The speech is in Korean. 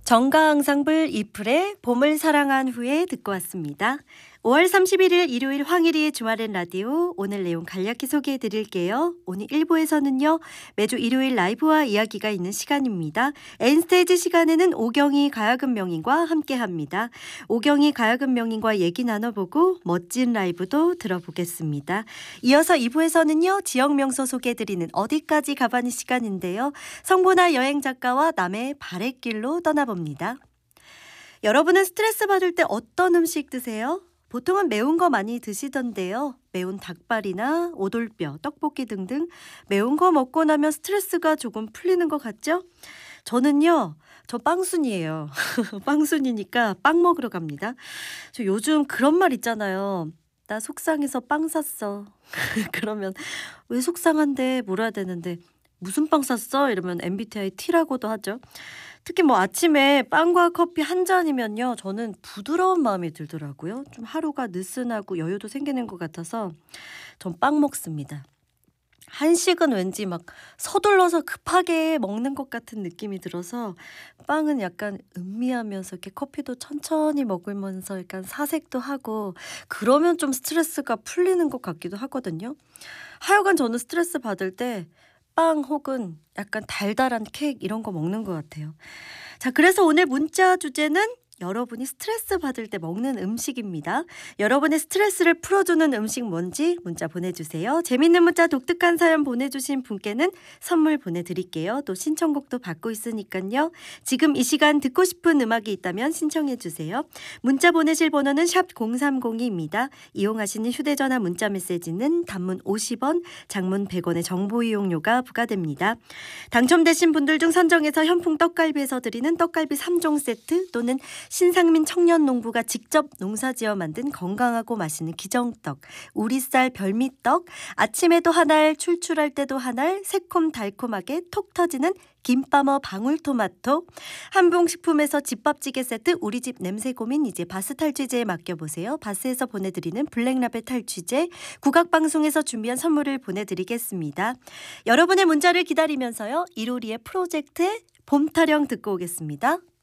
정가앙상블 이플의 봄을 사랑한 후에 듣고 왔습니다. 5월 31일 일요일 황일이의 주말엔 라디오, 오늘 내용 간략히 소개해 드릴게요. 오늘 1부에서는요. 매주 일요일 라이브와 이야기가 있는 시간입니다. N스테이지 시간에는 오경이 가야금 명인과 함께합니다. 오경이 가야금 명인과 얘기 나눠보고 멋진 라이브도 들어보겠습니다. 이어서 2부에서는요. 지역 명소 소개해 드리는 어디까지 가봐니 시간인데요. 성보나 여행 작가와 남해 바랫길로 떠나봅니다. 여러분은 스트레스 받을 때 어떤 음식 드세요? 보통은 매운 거 많이 드시던데요. 매운 닭발이나 오돌뼈, 떡볶이 등등 매운 거 먹고 나면 스트레스가 조금 풀리는 것 같죠? 저는요. 저 빵순이에요. 빵순이니까 빵 먹으러 갑니다. 저 요즘 그런 말 있잖아요. 나 속상해서 빵 샀어. 그러면 왜 속상한데 물어야 되는데 무슨 빵 샀어? 이러면 MBTI T라고도 하죠. 특히 뭐 아침에 빵과 커피 한 잔이면요. 저는 부드러운 마음이 들더라고요. 좀 하루가 느슨하고 여유도 생기는 것 같아서 전 빵 먹습니다. 한식은 왠지 막 서둘러서 급하게 먹는 것 같은 느낌이 들어서 빵은 약간 음미하면서 이렇게 커피도 천천히 먹으면서 약간 사색도 하고 그러면 좀 스트레스가 풀리는 것 같기도 하거든요. 하여간 저는 스트레스 받을 때 빵 혹은 약간 달달한 케이크 이런 거 먹는 것 같아요. 자, 그래서 오늘 문자 주제는 여러분이 스트레스 받을 때 먹는 음식입니다. 여러분의 스트레스를 풀어주는 음식 뭔지 문자 보내주세요. 재밌는 문자 독특한 사연 보내주신 분께는 선물 보내드릴게요. 또 신청곡도 받고 있으니까요. 지금 이 시간 듣고 싶은 음악이 있다면 신청해주세요. 문자 보내실 번호는 샵 0302입니다. 이용하시는 휴대전화 문자 메시지는 단문 50원, 장문 100원의 정보 이용료가 부과됩니다. 당첨되신 분들 중 선정해서 현풍 떡갈비에서 드리는 떡갈비 3종 세트 또는 신상민 청년농부가 직접 농사지어 만든 건강하고 맛있는 기정떡, 우리쌀 별미떡, 아침에도 한알, 출출할 때도 한알, 새콤달콤하게 톡 터지는 김빠머 방울토마토, 한봉식품에서 집밥찌개 세트, 우리집 냄새고민 이제 바스 탈취제에 맡겨보세요. 바스에서 보내드리는 블랙라벨 탈취제, 국악방송에서 준비한 선물을 보내드리겠습니다. 여러분의 문자를 기다리면서요. 이로리의 프로젝트의 봄타령 듣고 오겠습니다.